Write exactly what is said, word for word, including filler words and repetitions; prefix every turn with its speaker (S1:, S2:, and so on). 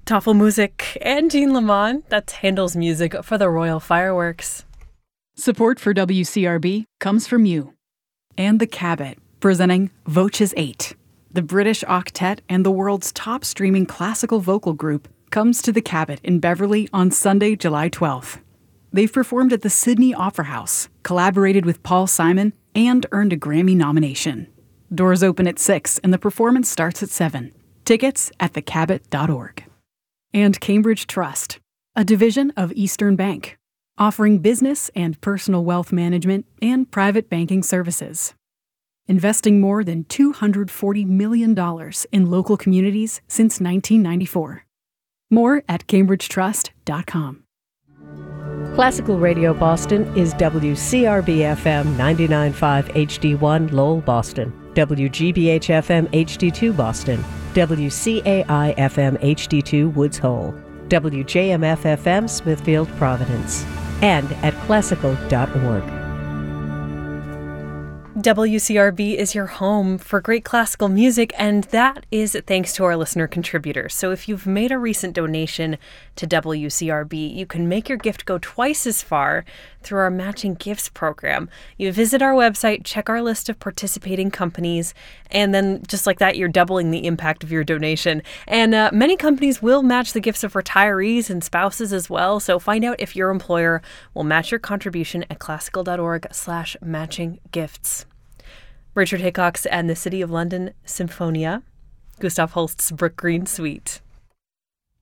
S1: Tafelmusik and Jean Lamont. That's Handel's music for the Royal Fireworks.
S2: Support for W C R B comes from you. And the Cabot, presenting Voces eight. The British octet and the world's top streaming classical vocal group comes to the Cabot in Beverly on Sunday, July twelfth. They've performed at the Sydney Opera House, collaborated with Paul Simon, and earned a Grammy nomination. Doors open at six and the performance starts at seven. Tickets at the cabot dot org. And Cambridge Trust, a division of Eastern Bank, offering business and personal wealth management and private banking services. Investing more than two hundred forty million dollars in local communities since nineteen ninety-four. More at cambridge trust dot com.
S3: Classical Radio Boston is W C R B F M ninety-nine point five H D one Lowell, Boston, W G B H F M H D two Boston, W C A I F M H D two Woods Hole, W J M F F M Smithfield, Providence, and at classical dot org.
S1: W C R B is your home for great classical music, and that is thanks to our listener contributors. So if you've made a recent donation to W C R B, you can make your gift go twice as far through our Matching Gifts program. You visit our website, check our list of participating companies, and then just like that, you're doubling the impact of your donation. And uh, many companies will match the gifts of retirees and spouses as well. So find out if your employer will match your contribution at classical dot org slash matching gifts. Richard Hickox and the City of London Symphonia, Gustav Holst's Brook Green Suite.